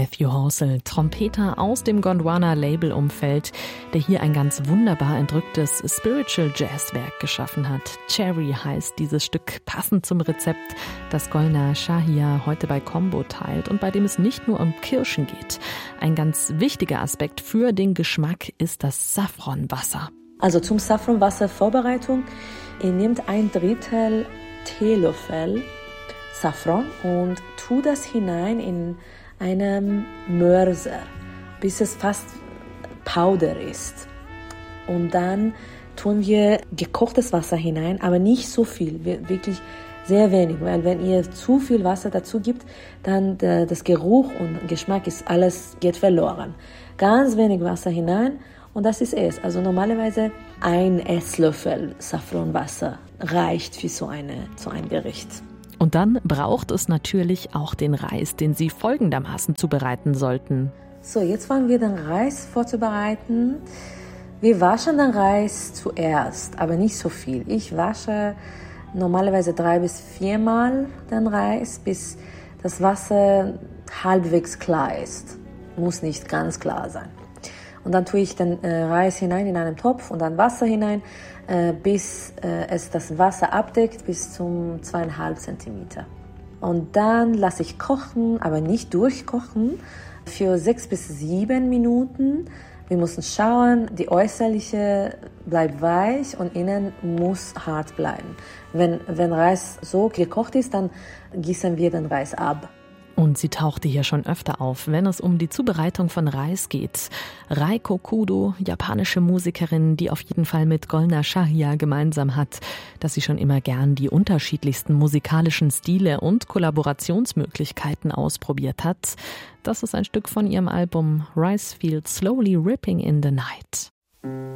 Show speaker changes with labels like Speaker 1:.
Speaker 1: Matthew Horsell, Trompeter aus dem Gondwana-Label-Umfeld, der hier ein ganz wunderbar entrücktes Spiritual Jazz-Werk geschaffen hat. Cherry heißt dieses Stück, passend zum Rezept, das Golnar Shahia heute bei Combo teilt und bei dem es nicht nur um Kirschen geht. Ein ganz wichtiger Aspekt für den Geschmack ist das Saffronwasser.
Speaker 2: Also zum Saffronwasser-Vorbereitung, ihr nehmt 1/3 Teelöffel Saffron und tut das hinein in einem Mörser, bis es fast Powder ist. Und dann tun wir gekochtes Wasser hinein, aber nicht so viel, wirklich sehr wenig, weil wenn ihr zu viel Wasser dazu gibt, dann das Geruch und Geschmack geht verloren. Ganz wenig Wasser hinein und das ist es. Also normalerweise 1 Esslöffel Saffronwasser reicht für so ein Gericht.
Speaker 1: Und dann braucht es natürlich auch den Reis, den Sie folgendermaßen zubereiten sollten.
Speaker 2: So, jetzt fangen wir den Reis vorzubereiten. Wir waschen den Reis zuerst, aber nicht so viel. Ich wasche normalerweise 3 bis 4 Mal den Reis, bis das Wasser halbwegs klar ist. Muss nicht ganz klar sein. Und dann tue ich den Reis hinein in einen Topf und dann Wasser hinein, bis es das Wasser abdeckt, bis zum 2,5 Zentimeter. Und dann lasse ich kochen, aber nicht durchkochen, für 6 bis 7 Minuten. Wir müssen schauen, die äußerliche bleibt weich und innen muss hart bleiben. Wenn Reis so gekocht ist, dann gießen wir den Reis ab.
Speaker 1: Und sie tauchte hier schon öfter auf, wenn es um die Zubereitung von Reis geht. Reiko Kudo, japanische Musikerin, die auf jeden Fall mit Golnar Shahia gemeinsam hat, dass sie schon immer gern die unterschiedlichsten musikalischen Stile und Kollaborationsmöglichkeiten ausprobiert hat. Das ist ein Stück von ihrem Album Rice Fields Slowly Ripping in the Night.